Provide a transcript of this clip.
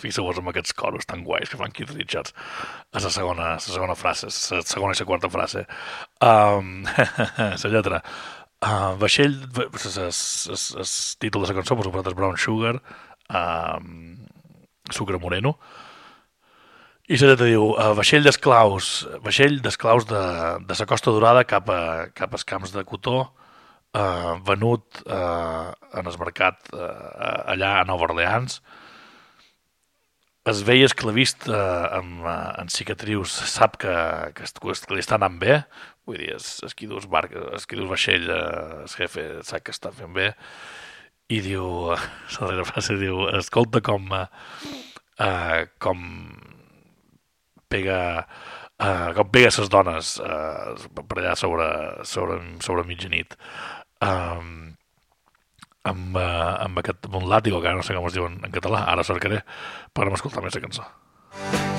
fixeu-vos amb aquests coros tan guais que fan Keith Richards a la segona frase, la segona i la quarta frase. La lletra. Vaixell, el títol de la cançó, per suposat, és Brown Sugar, sucre moreno, i la lletra diu, vaixell d'esclaus de la Costa Dorada cap als camps de cotó, venut en el mercat allà a Nova Orleans. Es veia esclavista en cicatrius, sap que li està anant bé, vull dir, el qui dus vaixell, el jefe, sap que està fent bé, i diu, la darrera frase diu, escolta com pega ses dones per allà sobre mitjanit, amb aquest làtigo, que ara no sé com es diu en català, ara cercaré per no escoltar més la cançó.